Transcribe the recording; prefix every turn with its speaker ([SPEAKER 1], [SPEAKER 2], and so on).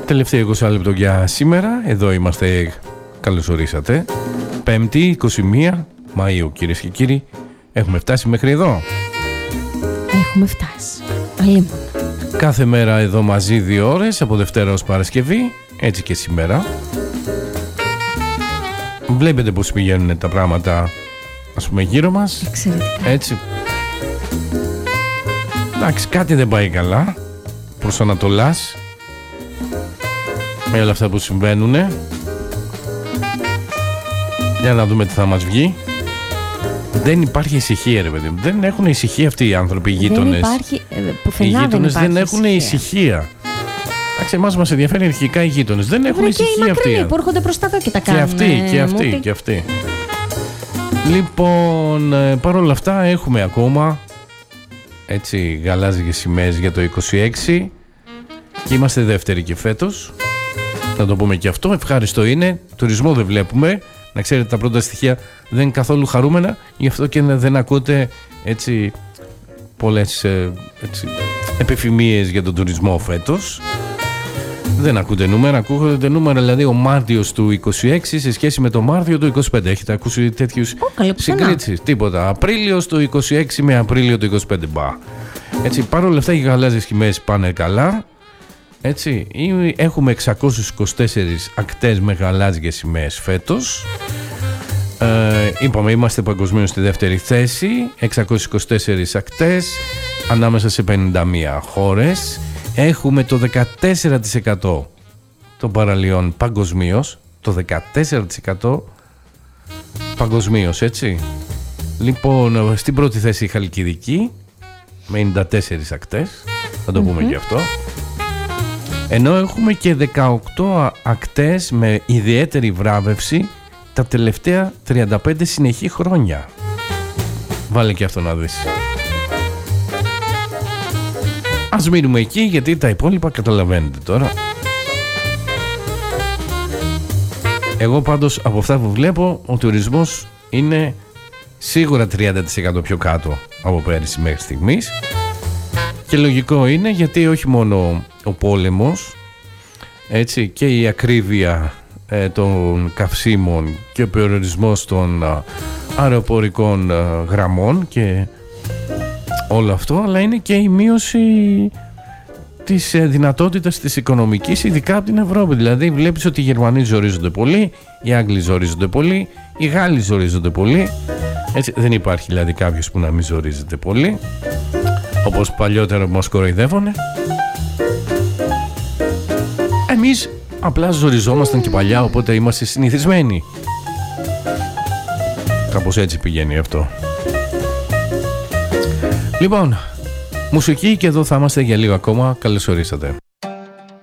[SPEAKER 1] Τελευταίο 20 λεπτό για σήμερα. Εδώ είμαστε. Καλώς ορίσατε. 5η 21 Μαΐου, κυρίες και κύριοι. Έχουμε φτάσει μέχρι εδώ.
[SPEAKER 2] Έχουμε φτάσει. Αλλήμον.
[SPEAKER 1] Κάθε μέρα εδώ μαζί 2 ώρες, από Δευτέρα ως Παρασκευή. Έτσι και σήμερα. Βλέπετε πως πηγαίνουν τα πράγματα, ας πούμε, γύρω μας.
[SPEAKER 2] Εξαιρετικά.
[SPEAKER 1] Έτσι. Εντάξει, κάτι δεν πάει καλά προς Ανατολάς, με όλα αυτά που συμβαίνουν. Για να δούμε τι θα μας βγει. Δεν υπάρχει ησυχία, ρε παιδί μου. Δεν έχουν ησυχία αυτοί οι άνθρωποι, οι γείτονες.
[SPEAKER 2] Δεν υπάρχει,
[SPEAKER 1] οι γείτονες δεν έχουν ησυχία. Εντάξει, εμάς μας ενδιαφέρει αρχικά οι γείτονες. Δεν έχουν ησυχία αυτοί.
[SPEAKER 2] Και που έρχονται προς τα εδώ και τα κάνουν.
[SPEAKER 1] Και αυτοί. Λοιπόν, παρόλα αυτά έχουμε ακόμα έτσι γαλάζιες σημαίες για το 26 και είμαστε δεύτεροι και φέτος. Να το πούμε και αυτό. Ευχάριστο είναι. Τουρισμό δεν βλέπουμε. Να ξέρετε, τα πρώτα στοιχεία δεν είναι καθόλου χαρούμενα. Γι' αυτό και δεν ακούτε έτσι πολλές επιφημίες για τον τουρισμό φέτος. Δεν ακούτε νούμερα. Ακούτε νούμερα, δηλαδή ο Μάρτιος του 26 σε σχέση με το Μάρτιο του 25. Έχετε ακούσει τέτοιους συγκρίσεις? Τίποτα. Απρίλιος του 26 με Απρίλιο του 25. Μπα. Έτσι, παρόλα αυτά οι γαλάζιες χημές πάνε καλά. Έτσι, έχουμε 624 ακτές με γαλάζιες σημαίες φέτος. Είπαμε, είμαστε παγκοσμίως στη δεύτερη θέση. 624 ακτές ανάμεσα σε 51 χώρες. Έχουμε το 14% των παραλίων παγκοσμίως. Το 14% παγκοσμίως, έτσι. Λοιπόν, στην πρώτη θέση η Χαλκιδική με 94 ακτές. Θα το πούμε και αυτό. Ενώ έχουμε και 18 ακτές με ιδιαίτερη βράβευση τα τελευταία 35 συνεχή χρόνια. Βάλε και αυτό να δεις. Ας μείνουμε εκεί, γιατί τα υπόλοιπα καταλαβαίνετε τώρα. Εγώ πάντως από αυτά που βλέπω, ο τουρισμός είναι σίγουρα 30% πιο κάτω από πέρυσι μέχρι στιγμής. Και λογικό είναι, γιατί όχι μόνο ο πόλεμος, έτσι, και η ακρίβεια των καυσίμων και ο περιορισμός των αεροπορικών γραμμών και όλο αυτό, αλλά είναι και η μείωση της δυνατότητας της οικονομικής, ειδικά από την Ευρώπη. Δηλαδή βλέπεις ότι οι Γερμανοί ζορίζονται πολύ, οι Άγγλοι ζορίζονται πολύ, οι Γάλλοι ζορίζονται πολύ. Έτσι, δεν υπάρχει δηλαδή κάποιος που να μην ζορίζεται πολύ, όπως παλιότερα μας κοροϊδεύουνε. Εμείς απλά ζοριζόμασταν και παλιά, οπότε είμαστε συνηθισμένοι. Κάπως έτσι πηγαίνει αυτό. Λοιπόν, μουσική, και εδώ θα είμαστε για λίγο ακόμα. Καλώς ορίσατε.